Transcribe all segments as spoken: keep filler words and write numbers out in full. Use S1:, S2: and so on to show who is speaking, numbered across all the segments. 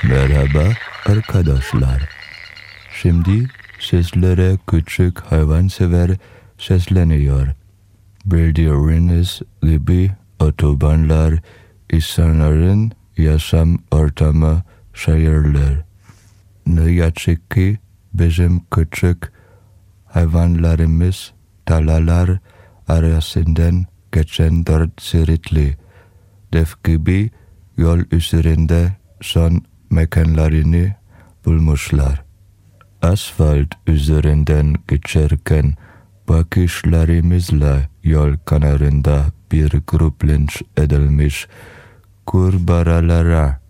S1: Merhaba arkadaşlar. Şimdi sizlere küçük hayvansever sesleniyor. Bildiğiniz gibi otobanlar insanların yaşam ortamı şehirler. Ne yazık ki bizim küçük hayvanlarımız tarlalar arasından geçen dört şeritli dev gibi yol üzerinde son mekanlarını bulmuşlar. Asfalt üzerinden geçerken bakışlarımızla yol kenarında bir grup linç edilmiş kurbağalara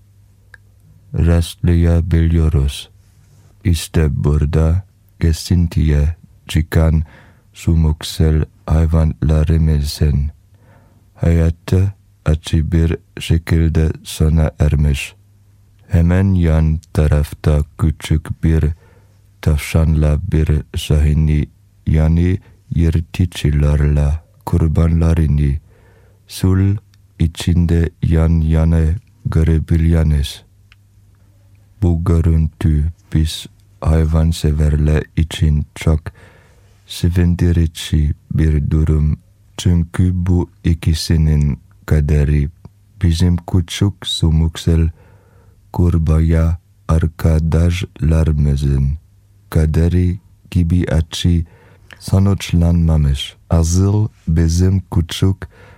S1: rastlayabiliyoruz. İşte burada kesintiye çıkan sumuksel hayvanlarımızın hayatı acı bir şekilde sona ermiş. Hemen yan tarafta küçük bir tavşanla bir şahini yani yırtıcılarla kurbanlarını sul içinde yan yana görebiliyoruz. Bu görüntü biz hayvanseverler için çok sevindirici bir durum. Çünkü bu ikisinin kaderi bizim küçük sumuksel kurbağa arkadaşlarımızın kaderi gibi acı sonuçlanmamış. Asıl bizim küçük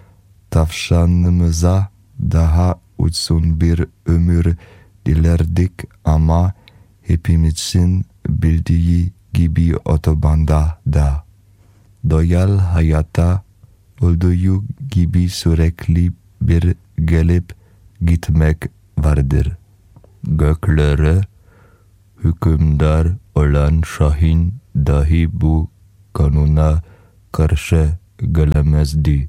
S1: tavşanımıza daha uzun bir ömür dilerdik ama hepimizin bildiği gibi otobanda da doğal hayata olduğu gibi sürekli bir gelip gitmek vardır. Göklere hükümdar olan Şahin dahi bu kanuna karşı gelemezdi.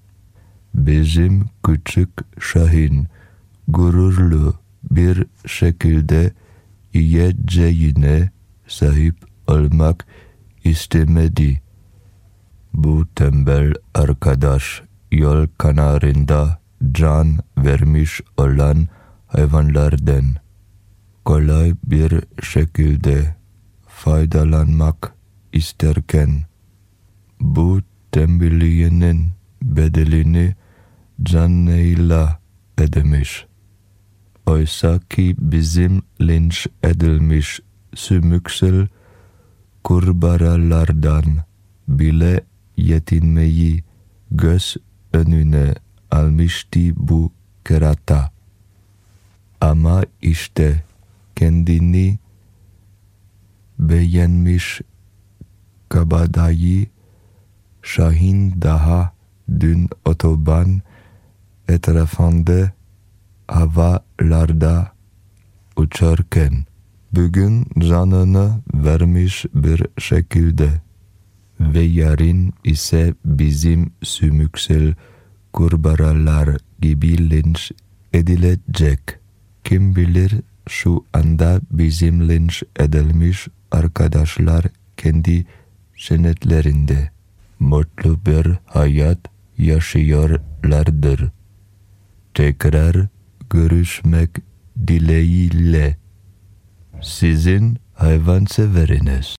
S1: Bizim küçük Şahin gururlu bir şekilde yiyeceğine sahip olmak istemedi. Bu tembel arkadaş yol kenarında can vermiş olan hayvanlardan kolay bir şekilde faydalanmak isterken bu tembelliğinin bedelini canıyla ödemiş. Oysa ki bizim linç edilmiş sümüksel kurbağalardan bile yetinmeyi göz önüne almıştı bu kerata. Ama işte kendini beğenmiş kabadayı Şahin daha dün otoban etrafında havalarda uçarken bugün canını vermiş bir şekilde ve yarın ise bizim sümüksel kurbağalar gibi linç edilecek. Kim bilir şu anda bizim linç edilmiş arkadaşlar kendi cennetlerinde mutlu bir hayat yaşıyorlardır. Tekrar görüşmek dileğiyle sizin hayvanseveriniz.